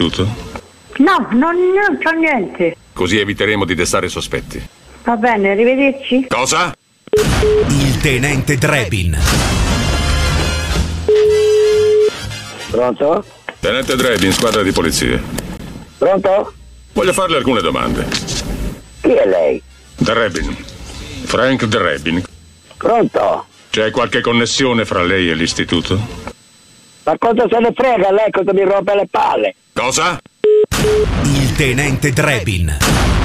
l'istituto? No, non c'ho niente. Così eviteremo di destare sospetti. Va bene, arrivederci. Cosa? Il tenente Drebin. Pronto? Tenente Drebin, squadra di polizia. Pronto? Voglio farle alcune domande. Chi è lei? Drebin. Frank Drebin. Pronto? C'è qualche connessione fra lei e l'istituto? Ma cosa se ne frega lei, cosa mi rompe le palle? Cosa? Il tenente Drebin.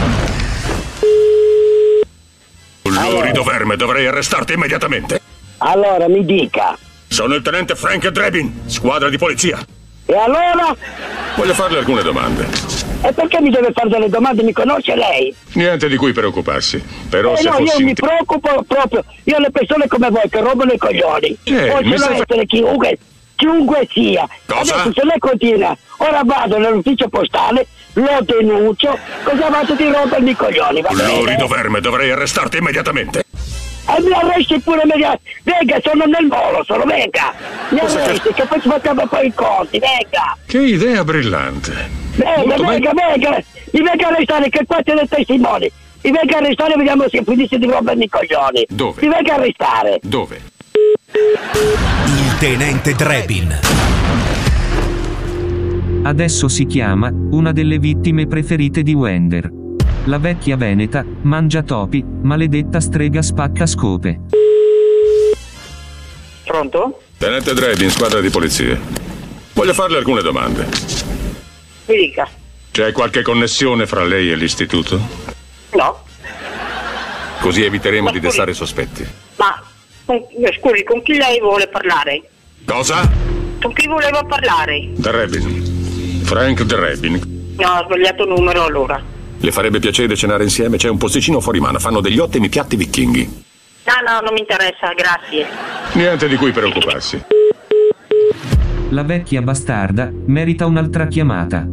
Lurido verme, dovrei arrestarti immediatamente. Allora mi dica. Sono il tenente Frank Drebin, squadra di polizia. E allora? Voglio farle alcune domande. E perché mi deve fare delle domande? Mi conosce lei? Niente di cui preoccuparsi. Però se no, fossi io mi preoccupo proprio. Io le persone come voi che rompano i coglioni. Possono essere chiunque sia. Cosa? Adesso se lei continua, ora vado nell'ufficio postale, lo denuncio, cosa vado di rompermi i coglioni, va bene? Lurido verme, dovrei arrestarti immediatamente. E mi arresti pure immediatamente. Venga, sono nel volo, venga. Mi arresti, che poi ci facciamo poi i conti, venga. Che idea brillante. Venga. Mi venga a arrestare, che qua c'è dei testimoni. Mi venga a arrestare e vediamo se finisce di rompermi i coglioni. Dove? Mi venga a arrestare. Dove? Il tenente Drebin. Adesso si chiama una delle vittime preferite di Wender. La vecchia veneta, mangiatopi, maledetta strega spacca scope. Pronto? Tenente Drebin, squadra di polizia. Voglio farle alcune domande. Mi dica. C'è qualche connessione fra lei e l'istituto? No. Così eviteremo di destare sospetti. Ma, scusi, con chi lei vuole parlare? Cosa? Con chi voleva parlare? Drebin. Frank Drebin. No, ho sbagliato numero allora. Le farebbe piacere cenare insieme? C'è un posticino fuori mano, fanno degli ottimi piatti vichinghi. No, non mi interessa, grazie. Niente di cui preoccuparsi. La vecchia bastarda merita un'altra chiamata.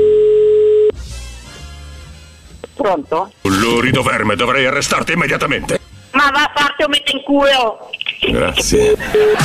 Pronto? Lurido verme, dovrei arrestarti immediatamente. Ma va a farti un metto in culo! Grazie.